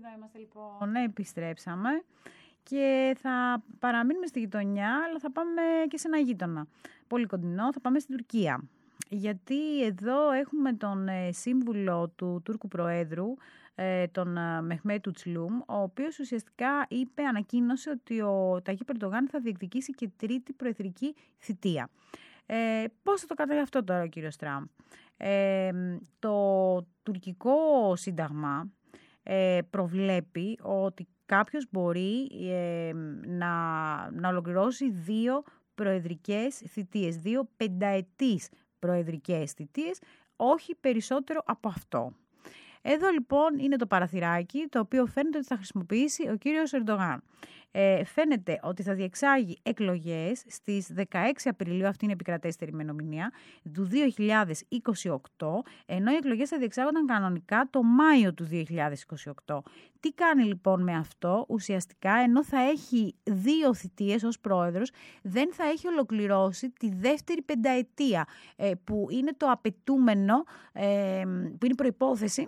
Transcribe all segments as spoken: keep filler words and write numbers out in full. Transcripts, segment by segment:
Εδώ είμαστε λοιπόν, επιστρέψαμε και θα παραμείνουμε στη γειτονιά, αλλά θα πάμε και σε ένα γείτονα πολύ κοντινό, θα πάμε στην Τουρκία. Γιατί εδώ έχουμε τον σύμβουλο του Τούρκου Προέδρου, τον Μεχμέτ Ουτσλούμ, ο οποίος ουσιαστικά είπε, ανακοίνωσε ότι ο Ταγίπ Ερντογάν θα διεκδικήσει και τρίτη προεδρική θητεία. Ε, πώς θα το κάνει αυτό τώρα ο κύριος Τραμπ? Ε, το τουρκικό σύνταγμα ε, προβλέπει ότι κάποιος μπορεί ε, να, να ολοκληρώσει δύο προεδρικές θητείες, δύο πενταετής προεδρικές θητείες, όχι περισσότερο από αυτό. Εδώ λοιπόν είναι το παραθυράκι, το οποίο φαίνεται ότι θα χρησιμοποιήσει ο κύριος Ερντογάν. Ε, φαίνεται ότι θα διεξάγει εκλογές στις δεκαέξι Απριλίου, αυτή είναι η επικρατέστερη ημερομηνία, του δύο χιλιάδες είκοσι οκτώ, ενώ οι εκλογές θα διεξάγονταν κανονικά το Μάιο του δύο χιλιάδες είκοσι οκτώ. Τι κάνει λοιπόν με αυτό? Ουσιαστικά, ενώ θα έχει δύο θητείες ως πρόεδρος, δεν θα έχει ολοκληρώσει τη δεύτερη πενταετία, ε, που είναι το απαιτούμενο, ε, που είναι προϋπόθεση,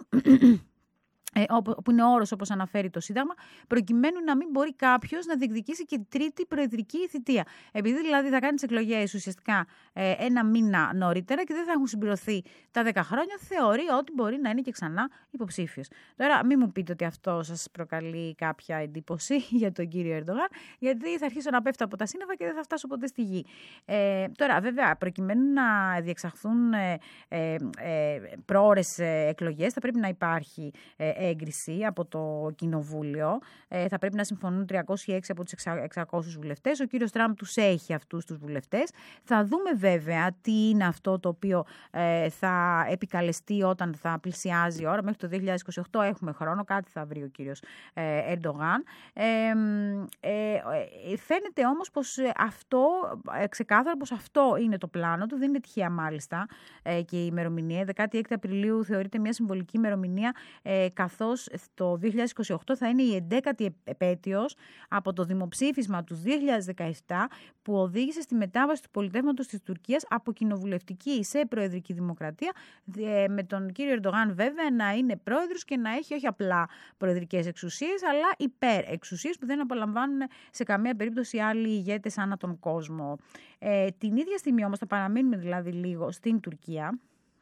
που είναι όρος όπως αναφέρει το Σύνταγμα, προκειμένου να μην μπορεί κάποιος να διεκδικήσει και τρίτη προεδρική θητεία. Επειδή δηλαδή θα κάνει τις εκλογές ουσιαστικά ε, ένα μήνα νωρίτερα και δεν θα έχουν συμπληρωθεί τα δέκα χρόνια, θεωρεί ότι μπορεί να είναι και ξανά υποψήφιος. Τώρα μην μου πείτε ότι αυτό σας προκαλεί κάποια εντύπωση για τον κύριο Ερντογάν, γιατί θα αρχίσω να πέφτω από τα σύννεφα και δεν θα φτάσω ποτέ στη γη. Ε, τώρα βέβαια, προκειμένου να διεξαχθούν ε, ε, ε, πρόορες εκλογές, θα πρέπει να υπάρχει ε, έγκριση από το Κοινοβούλιο. Ε, θα πρέπει να συμφωνούν τριακόσιοι έξι από τους εξακόσιους βουλευτές. Ο κύριος Τραμπ τους έχει αυτούς τους βουλευτές. Θα δούμε βέβαια τι είναι αυτό το οποίο ε, θα επικαλεστεί όταν θα πλησιάζει η ώρα. Μέχρι το δύο χιλιάδες είκοσι οκτώ έχουμε χρόνο, κάτι θα βρει ο κύριος ε, Ερντογάν. Ε, ε, ε, φαίνεται όμως πως αυτό, ε, ξεκάθαρα πως αυτό είναι το πλάνο του. Δεν είναι τυχαία μάλιστα ε, και η ημερομηνία. δεκάτη έκτη Απριλίου θεωρείται μια συμβολική ημερομηνία, ε, καθώς το δύο χιλιάδες είκοσι οκτώ θα είναι η εντέκατη επέτειος από το δημοψήφισμα του δύο χιλιάδες δεκαεπτά που οδήγησε στη μετάβαση του πολιτεύματος της Τουρκίας από κοινοβουλευτική σε προεδρική δημοκρατία, με τον κύριο Ερντογάν βέβαια να είναι πρόεδρος και να έχει όχι απλά προεδρικές εξουσίες, αλλά υπερεξουσίες που δεν απολαμβάνουν σε καμία περίπτωση άλλοι ηγέτες ανά τον κόσμο. Ε, την ίδια στιγμή όμως θα παραμείνουμε δηλαδή λίγο στην Τουρκία.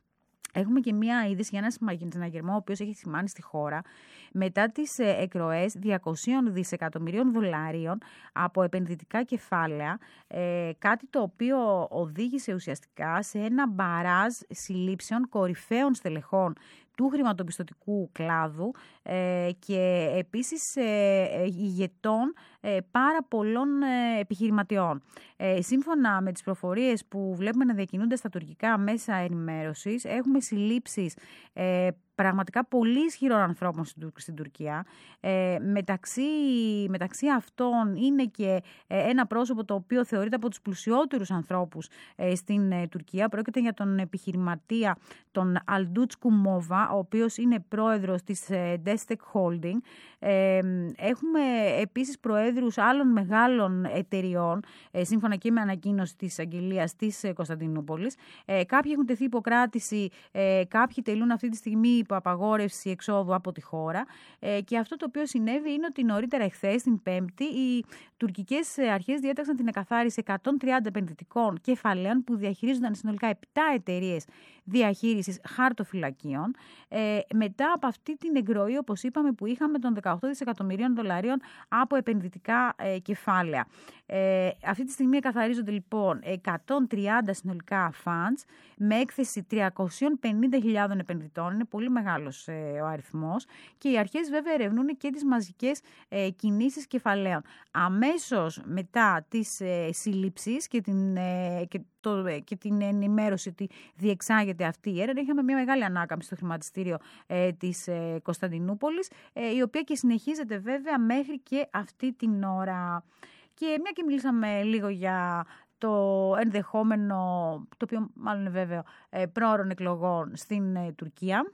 Έχουμε και μία είδηση για ένα συναγερμό ο οποίος έχει σημάνει στη χώρα μετά τις εκροές διακοσίων δισεκατομμυρίων δολαρίων από επενδυτικά κεφάλαια, ε, κάτι το οποίο οδήγησε ουσιαστικά σε ένα μπαράζ συλλήψεων κορυφαίων στελεχών του χρηματοπιστωτικού κλάδου ε, και επίσης ε, ηγετών ε, πάρα πολλών ε, επιχειρηματιών. Ε, σύμφωνα με τις προφορίες που βλέπουμε να διακινούνται στα τουρκικά μέσα ενημέρωσης, έχουμε συλλήψεις ε, πραγματικά πολύ ισχυρών ανθρώπων στην Τουρκία. Ε, μεταξύ, μεταξύ αυτών είναι και ε, ένα πρόσωπο το οποίο θεωρείται από τους πλουσιότερους ανθρώπους ε, στην ε, Τουρκία. Πρόκειται για τον επιχειρηματία τον Αλντούτς Κουμόβα, ο οποίος είναι πρόεδρος της ε, Destec Holding. Ε, έχουμε επίσης προέδρους άλλων μεγάλων εταιριών, ε, σύμφωνα και με ανακοίνωση της αγγελίας της ε, Κωνσταντινούπολης. Ε, κάποιοι έχουν τεθεί υποκράτηση, ε, κάποιοι τελούν αυτή τη στιγμή υπό απαγόρευση εξόδου από τη χώρα. Ε, και αυτό το οποίο συνέβη είναι ότι νωρίτερα εχθές, την Πέμπτη, οι τουρκικές αρχές διέταξαν την εκαθάριση εκατόν τριάντα επενδυτικών κεφαλαίων που διαχειρίζονταν συνολικά επτά εταιρείες διαχείρισης χαρτοφυλακίων, ε, μετά από αυτή την εγκροή, όπως είπαμε, που είχαμε των δεκαοκτώ δισεκατομμυρίων δολαρίων από επενδυτικά ε, κεφάλαια. Ε, αυτή τη στιγμή εκαθαρίζονται λοιπόν εκατόν τριάντα συνολικά funds με έκθεση τριακόσιες πενήντα χιλιάδες επενδυτών. Είναι πολύ μεγάλος ε, ο αριθμός και οι αρχές βέβαια ερευνούν και τις μαζικές ε, κινήσεις κεφαλαίων. Αμέσως μετά τις ε, σύλληψεις και την, ε, και, το, ε, και την ενημέρωση ότι διεξάγεται αυτή η έρευνα, είχαμε μια μεγάλη ανάκαμψη στο χρηματιστήριο ε, της ε, Κωνσταντινούπολης, ε, η οποία και συνεχίζεται βέβαια μέχρι και αυτή την ώρα. Και μια και μιλήσαμε λίγο για το ενδεχόμενο, το οποίο μάλλον είναι βέβαιο, ε, πρόωρων εκλογών στην ε, Τουρκία,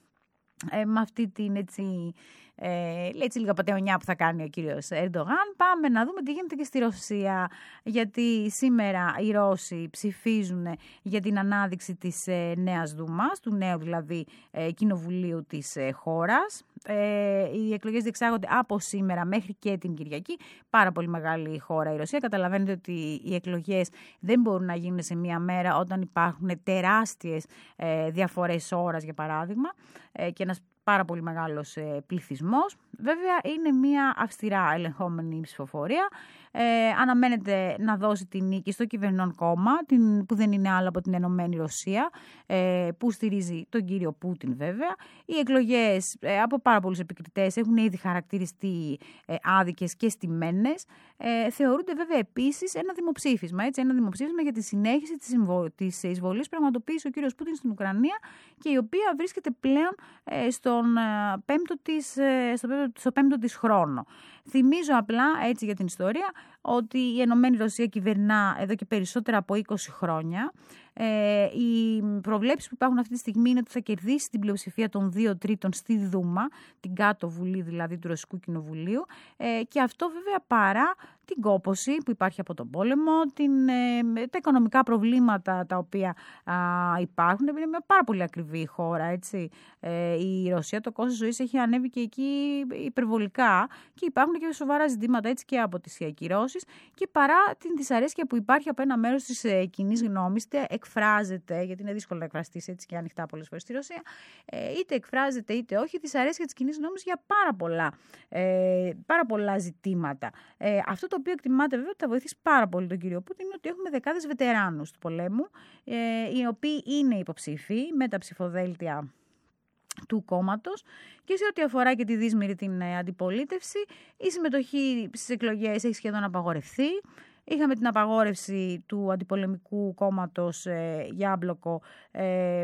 ε, με αυτή την έτσι, ε, έτσι λίγα πατεωνιά που θα κάνει ο κύριος Ερντογάν, πάμε να δούμε τι γίνεται και στη Ρωσία, γιατί σήμερα οι Ρώσοι ψηφίζουν για την ανάδειξη της ε, νέας Δούμας, του νέου δηλαδή ε, κοινοβουλίου της ε, χώρας. Ε, οι εκλογές διεξάγονται από σήμερα μέχρι και την Κυριακή. Πάρα πολύ μεγάλη χώρα η Ρωσία. Καταλαβαίνετε ότι οι εκλογές δεν μπορούν να γίνουν σε μία μέρα όταν υπάρχουν τεράστιες ε, διαφορές ώρας, για παράδειγμα, ε, και ένας πάρα πολύ μεγάλος ε, πληθυσμός. Βέβαια, είναι μία αυστηρά ελεγχόμενη ψηφοφορία. Ε, αναμένεται να δώσει την νίκη στο κυβερνών κόμμα, την, που δεν είναι άλλο από την Ενωμένη Ρωσία, ε, που στηρίζει τον κύριο Πούτιν βέβαια. Οι εκλογές ε, από πάρα πολλούς επικριτές έχουν ήδη χαρακτηριστεί ε, άδικες και στημένες. Ε, θεωρούνται βέβαια επίσης ένα δημοψήφισμα, έτσι, ένα δημοψήφισμα για τη συνέχιση της, συμβο... της εισβολής που πραγματοποίησε ο κύριος Πούτιν στην Ουκρανία και η οποία βρίσκεται πλέον ε, στον, ε, πέμπτο της, ε, στο, πέμπτο, στο πέμπτο της χρόνο. Θυμίζω απλά, έτσι για την ιστορία, ότι η Ενωμένη Ρωσία κυβερνά εδώ και περισσότερα από είκοσι χρόνια. Ε, οι προβλέψεις που υπάρχουν αυτή τη στιγμή είναι ότι θα κερδίσει την πλειοψηφία των δύο τρίτων στη Δούμα, την κάτω βουλή δηλαδή του Ρωσικού Κοινοβουλίου, ε, και αυτό βέβαια παρά την κόπωση που υπάρχει από τον πόλεμο, την, ε, τα οικονομικά προβλήματα τα οποία α, υπάρχουν. Είναι μια πάρα πολύ ακριβή χώρα, έτσι. Ε, η Ρωσία, το κόστος ζωής έχει ανέβει και εκεί υπερβολικά και υπάρχουν και σοβαρά ζητήματα, έτσι, και από τις ακυρώσεις, και παρά την δυσαρέσκεια που υπάρχει από ένα μέρος της ε, κοινής γνώμης, είτε εκφράζεται, γιατί είναι δύσκολο να εκφραστείς έτσι και ανοιχτά πολλές φορές στη Ρωσία, ε, είτε εκφράζεται είτε όχι, δυσαρέσκεια της κοινής γνώμης για πάρα πολλά, ε, πάρα πολλά ζητήματα. Ε, αυτό το οποίο εκτιμάται βέβαια ότι θα βοηθήσει πάρα πολύ τον κύριο Πούτιν είναι ότι έχουμε δεκάδες βετεράνους του πολέμου, ε, οι οποίοι είναι υποψήφοι με τα ψηφοδέλτια του κόμματος, και σε ό,τι αφορά και τη δύσμηρη την αντιπολίτευση, η συμμετοχή στις εκλογές έχει σχεδόν απαγορευθεί. Είχαμε την απαγόρευση του αντιπολεμικού κόμματος ε, Γιάμπλοκο, ε,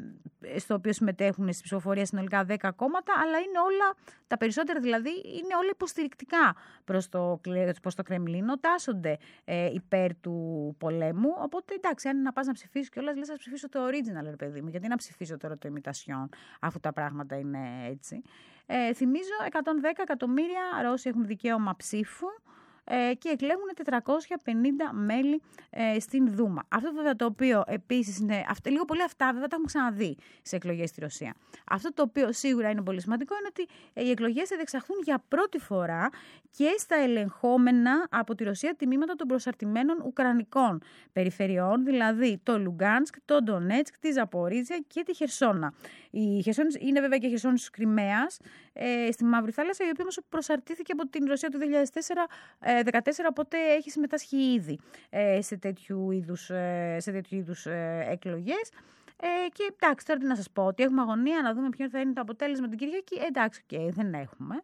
στο οποίο συμμετέχουν στη ψηφοφορία συνολικά δέκα κόμματα, αλλά είναι όλα, τα περισσότερα δηλαδή, είναι όλα υποστηρικτικά προς το, προς το Κρεμλίνο, τάσσονται ε, υπέρ του πολέμου, οπότε εντάξει, αν να πας να ψηφίσεις κιόλας, λες να ψηφίσω το original, ρε παιδί μου, γιατί να ψηφίσω τώρα το imitation, αφού τα πράγματα είναι έτσι. Ε, θυμίζω, εκατόν δέκα εκατομμύρια Ρώσοι έχουν δικαίωμα ψήφου και εκλέγουν τετρακόσια πενήντα μέλη ε, στην Δούμα. Αυτό βέβαια το οποίο επίσης είναι, αυτό, λίγο πολύ αυτά βέβαια τα έχουμε ξαναδεί σε εκλογές στη Ρωσία. Αυτό το οποίο σίγουρα είναι πολύ σημαντικό είναι ότι οι εκλογές θα διεξαχθούν για πρώτη φορά και στα ελεγχόμενα από τη Ρωσία τμήματα των προσαρτημένων ουκρανικών περιφερειών, δηλαδή το Λουγκάνσκ, το Ντονέτσκ, τη Ζαπορίζια και τη Χερσόνα. Η Χερσόνα είναι βέβαια και η Χερσόνα της Κριμαίας, ε, στη Μαύρη Θάλασσα, η οποία όμως προσαρτήθηκε από την Ρωσία το δύο χιλιάδες δεκατέσσερα, οπότε έχει συμμετάσχει ήδη ε, σε τέτοιου είδους, ε, σε τέτοιου είδους ε, εκλογές. Ε, και εντάξει, τώρα τι να σας πω, ότι έχουμε αγωνία να δούμε ποιο θα είναι το αποτέλεσμα την Κυριακή. Ε, εντάξει, okay, δεν έχουμε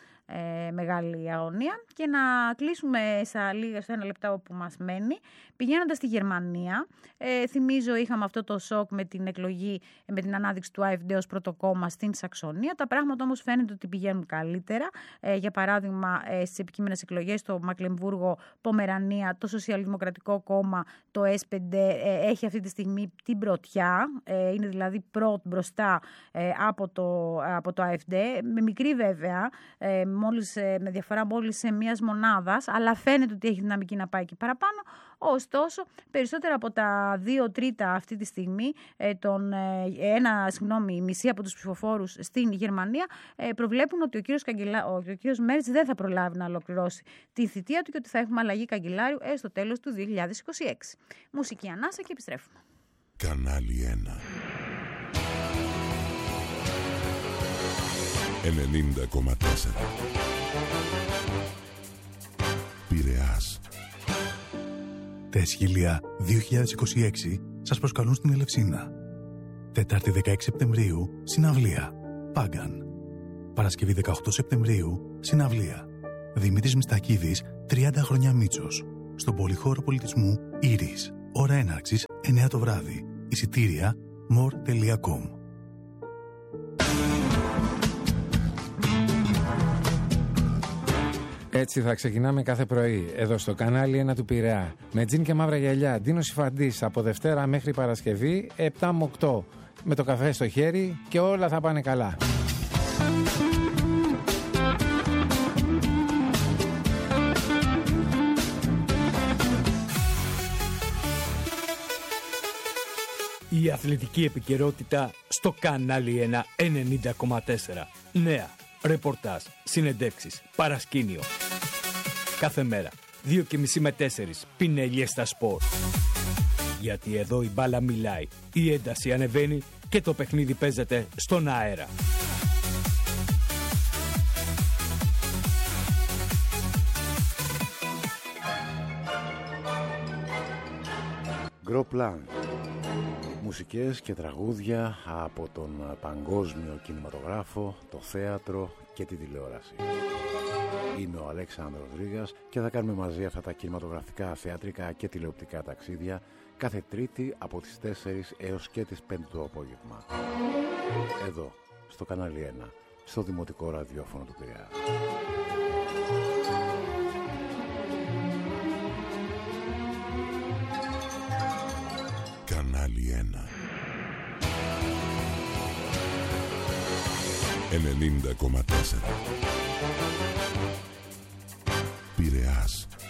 ε, μεγάλη αγωνία. Και να κλείσουμε στα λίγα, στο ένα λεπτά που μας μένει, πηγαίνοντας στη Γερμανία. Ε, θυμίζω, είχαμε αυτό το σοκ με την εκλογή, με την ανάδειξη του AfD ως πρώτο κόμμα στην Σαξονία. Τα πράγματα όμως φαίνεται ότι πηγαίνουν καλύτερα. Ε, για παράδειγμα, ε, στις επικείμενες εκλογές στο Μακλεμβούργο, Πομερανία, το Σοσιαλδημοκρατικό Κόμμα, το ες πι ντι, ε, έχει αυτή τη στιγμή την πρωτιά. Ε, είναι δηλαδή πρώτο μπροστά ε, από, το, από το AfD. Με μικρή βέβαια, ε, μόλις, ε, με διαφορά μόλις σε μιας μονάδας, αλλά φαίνεται ότι έχει δυναμική να πάει και παραπάνω. Ωστόσο, περισσότερα από τα δύο τρίτα αυτή τη στιγμή, ε, τον, ε, ένα, συγγνώμη, μισή από τους ψηφοφόρους στην Γερμανία, ε, προβλέπουν ότι ο κύριος, Καγκελα... ο, ο κύριος Μέρτς δεν θα προλάβει να ολοκληρώσει τη θητεία του και ότι θα έχουμε αλλαγή καγκελάριου ε, στο τέλος του δύο χιλιάδες είκοσι έξι. Μουσική ανάσα και επιστρέφουμε. Κανάλι ένα ενενήντα κόμμα τέσσερα Πειραιάς. Τα Αισχύλια δύο χιλιάδες είκοσι έξι σας προσκαλούν στην Ελευσίνα. Τετάρτη δεκαέξι Σεπτεμβρίου, συναυλία. Πάγκαν. Παρασκευή δεκαοκτώ Σεπτεμβρίου, συναυλία. Δημήτρης Μιστακίδης, τριάντα χρόνια Μίτσος. Στον Πολυχώρο Πολιτισμού Ήρης. Ώρα έναρξης εννιά το βράδυ. Εισιτήρια more τελεία com. Έτσι θα ξεκινάμε κάθε πρωί, εδώ στο κανάλι ένα του Πειραιά. Με τζιν και μαύρα γυαλιά, Ντίνος Ιφαντής, από Δευτέρα μέχρι Παρασκευή, επτά με οκτώ. Με το καφέ στο χέρι και όλα θα πάνε καλά. Η αθλητική επικαιρότητα στο κανάλι ένα ενενήντα κόμμα τέσσερα. Νέα, ρεπορτάζ, συνεντεύξεις, παρασκήνιο. Κάθε μέρα, δύο και μισή με τέσσερις, πινελιές στα σπορ. Γιατί εδώ η μπάλα μιλάει, η ένταση ανεβαίνει και το παιχνίδι παίζεται στον αέρα. Γκροπλάν. Μουσικές και τραγούδια από τον παγκόσμιο κινηματογράφο, το θέατρο και την τηλεόραση. Είμαι ο Αλέξανδρος Ρήγας και θα κάνουμε μαζί αυτά τα κινηματογραφικά, θεατρικά και τηλεοπτικά ταξίδια κάθε Τρίτη από τις τέσσερις έως και τις πέντε το απόγευμα. Εδώ, στο κανάλι ένα, στο Δημοτικό Ραδιόφωνο του Πειραιά. Κανάλι ένα. ενενήντα κόμμα τέσσερα. Πειραιάς.